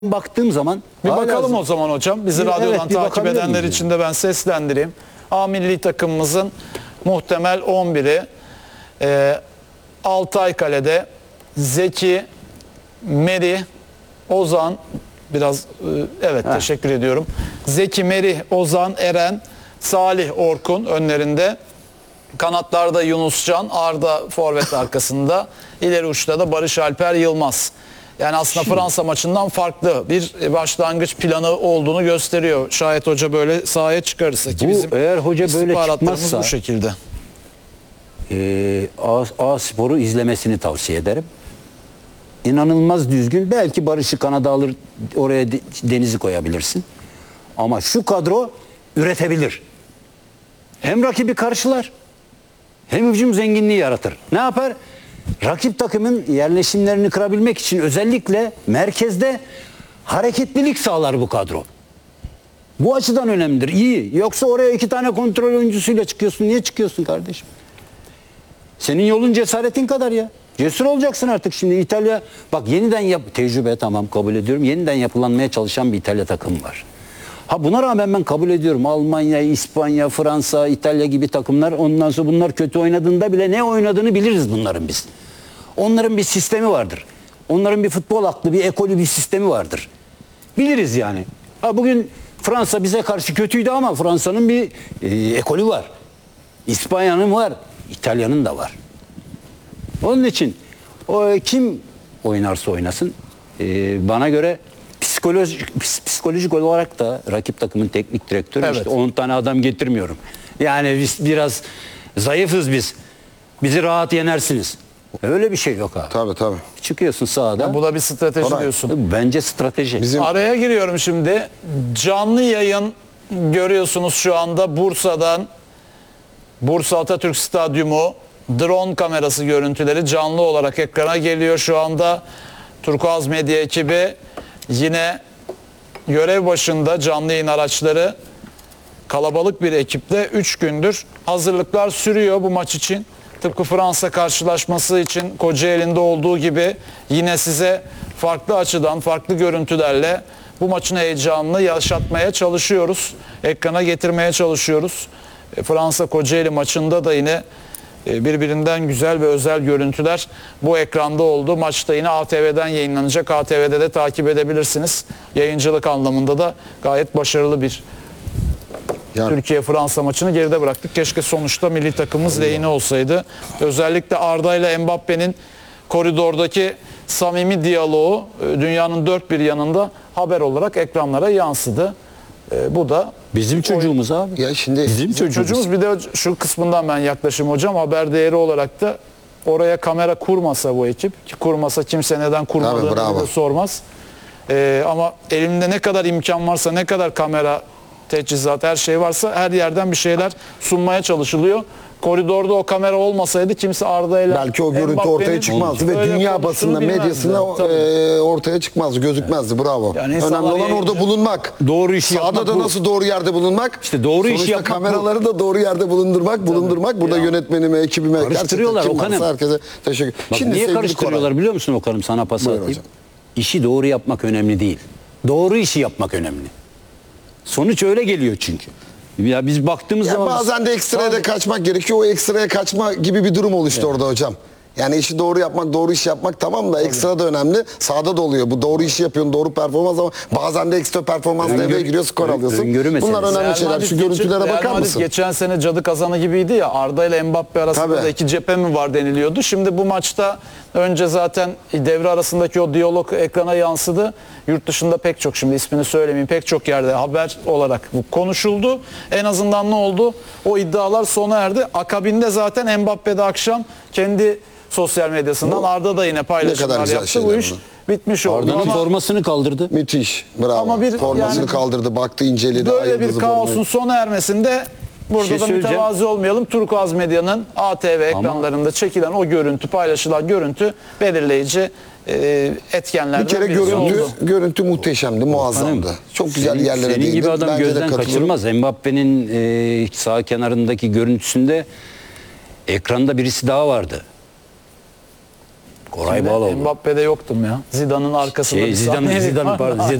baktığım zaman Bir bakalım o zaman hocam. Bizi radyodan bir takip bakabilir edenler miyim? için de ben seslendireyim. A milli takımımızın muhtemel 11'i Altay kalede Zeki, Merih, Ozan biraz teşekkür ediyorum. Zeki, Merih, Ozan, Eren, Salih, Orkun önlerinde. Kanatlarda Yunuscan, Arda forvet arkasında. İleri uçta da Barış Alper Yılmaz. Yani aslında Fransa maçından farklı bir başlangıç planı olduğunu gösteriyor. Şayet hoca böyle sahaya çıkarırsa ki bizim eğer hoca böyle istihbaratlarımız çıkmazsa bu şekilde. A Spor'u izlemesini tavsiye ederim. İnanılmaz düzgün. Belki Barış'ı kanada alır, oraya Deniz'i koyabilirsin. Ama şu kadro üretebilir. Hem rakibi karşılar, hem hücum zenginliği yaratır. Ne yapar? Rakip takımın yerleşimlerini kırabilmek için özellikle merkezde hareketlilik sağlar bu kadro. Bu açıdan önemlidir. İyi. Yoksa oraya 2 tane kontrol oyuncusuyla çıkıyorsun. Niye çıkıyorsun kardeşim? Senin yolun cesaretin kadar ya. Cesur olacaksın artık şimdi. İtalya bak yeniden tecrübe, tamam, kabul ediyorum. Yeniden yapılanmaya çalışan bir İtalya takımı var. Ha, buna rağmen ben kabul ediyorum. Almanya, İspanya, Fransa, İtalya gibi takımlar, ondan sonra bunlar kötü oynadığında bile ne oynadığını biliriz bunların biz. Onların bir sistemi vardır. Onların bir futbol aklı, bir ekolü, bir sistemi vardır. Biliriz yani. Ha, bugün Fransa bize karşı kötüydü ama Fransa'nın bir ekolü var. İspanya'nın var, İtalya'nın da var. Onun için kim oynarsa oynasın bana göre psikolojik olarak da rakip takımın teknik direktörü, Evet. işte 10 tane adam getirmiyorum. Yani biz biraz zayıfız biz. Bizi rahat yenersiniz. Öyle bir şey yok abi. Tabii. Çıkıyorsun sahada. Ya bu da bir strateji diyorsun. Bence strateji. Araya giriyorum şimdi. Canlı yayın görüyorsunuz şu anda Bursa'dan. Bursa Atatürk Stadyumu drone kamerası görüntüleri canlı olarak ekrana geliyor şu anda. Turkuaz Medya ekibi yine görev başında, canlı yayın araçları, kalabalık bir ekiple 3 gündür hazırlıklar sürüyor bu maç için. Tıpkı Fransa karşılaşması için Kocaeli'nde olduğu gibi yine size farklı açıdan, farklı görüntülerle bu maçın heyecanını yaşatmaya çalışıyoruz. Ekrana getirmeye çalışıyoruz. Fransa Kocaeli maçında da yine birbirinden güzel ve özel görüntüler bu ekranda oldu. Maçta yine ATV'den yayınlanacak. ATV'de de takip edebilirsiniz. Yayıncılık anlamında da gayet başarılı bir Türkiye-Fransa maçını geride bıraktık. Keşke sonuçta milli takımımız lehine olsaydı. Özellikle Arda ile Mbappe'nin koridordaki samimi diyaloğu dünyanın dört bir yanında haber olarak ekranlara yansıdı. Bu da Bizim çocuğumuz abi. Ya şimdi Bizim çocuğumuz. bir de şu kısmından ben yaklaşayım hocam. Haber değeri olarak da oraya kamera kurmasa bu ekip, ki kurmasa kimse neden kurmadığını da sormaz. Ama elimde ne kadar imkan varsa, ne kadar kamera, teçhizat, her şey varsa her yerden bir şeyler sunmaya çalışılıyor. Koridorda o kamera olmasaydı kimse Arda ile belki o görüntü ortaya çıkmazdı ve dünya basında, medyasında ortaya çıkmazdı, gözükmezdi. Bravo. Yani önemli olan orada bulunmak. Doğru işi Sahada yapmak da bu. nasıl doğru yerde bulunmak. İşte doğru işi Sonuçta yapmak kameraları da doğru yerde bulundurmak. Burada yönetmenime, ekibime, Karıştırıyorlar Okan'ım. herkese teşekkür. Bak, niye karıştırıyorlar biliyor musun Okan'ım? Sana pas atayım. Hocam. İşi doğru yapmak önemli değil. Doğru işi yapmak önemli. Sonuç öyle geliyor çünkü. Ya biz baktığımız zaman Bazen de ekstraya da kaçmak gerekiyor. O ekstraya kaçma gibi bir durum oluştu orada hocam. Yani işi doğru yapmak, doğru iş yapmak tamam da ekstra da önemli. Sahada da oluyor. Bu doğru işi yapıyorsun, doğru performans, ama bazen de ekstra performans devreye giriyor, skor alıyorsun. Bunlar önemli şeyler. Şu görüntülere bakar mısın? Geçen sene cadı kazanı gibiydi ya, Arda ile Mbappe arasında da iki cephe mi var deniliyordu. Şimdi bu maçta önce zaten devre arasındaki o diyalog ekrana yansıdı. Yurt dışında pek çok, şimdi ismini söylemeyeyim, pek çok yerde haber olarak bu konuşuldu. En azından ne oldu? O iddialar sona erdi. Akabinde zaten Mbappe de akşam kendi sosyal medyasından, Arda da yine paylaşımlar yaptı. Bu iş bitmiş oldu. Arda'nın formasını kaldırdı. Müthiş. Bravo. Ama Formasını kaldırdı, baktı, inceledi. Böyle bir kaosun sona ermesinde burada da mütevazi olmayalım. Turkuaz Medya'nın ATV ekranlarında çekilen o görüntü, paylaşılan görüntü belirleyici etkenlerden bir kere birisi oldu. görüntü muhteşemdi, muazzamdı. Çok güzel yerlere değindi. Senin gibi adam Bence gözden kaçırmaz. Mbappe'nin sağ kenarındaki görüntüsünde ekranda birisi daha vardı. Koray Bağlıoğlu. Mbappe'de yoktum ya. Zidane'ın arkasında bir Zidane'ın sahnelik pardon. var.